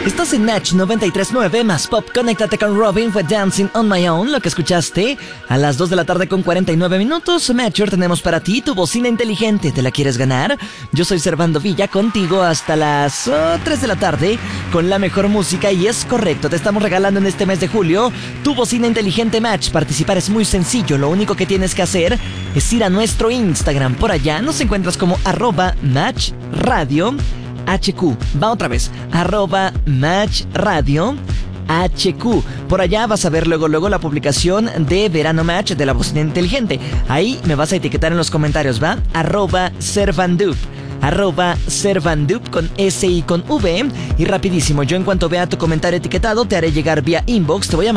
Estás en Match 93.9 más pop. Conéctate con Robin fue Dancing on My Own. Lo que escuchaste a las 2 de la tarde con 49 minutos. Matcher, tenemos para ti tu bocina inteligente. ¿Te la quieres ganar? Yo soy Servando Villa, contigo hasta las 3 de la tarde con la mejor música. Y es correcto, te estamos regalando en este mes de julio tu bocina inteligente Match. Participar es muy sencillo. Lo único que tienes que hacer es ir a nuestro Instagram. Por allá nos encuentras como @MatchRadio HQ. Va otra vez, @MatchRadio HQ. Por allá vas a ver luego la publicación de Verano Match de la bocina inteligente. Ahí me vas a etiquetar en los comentarios, ¿va? @Servandup. @Servandup con S y con V. Y rapidísimo, yo en cuanto vea tu comentario etiquetado te haré llegar vía inbox. Te voy a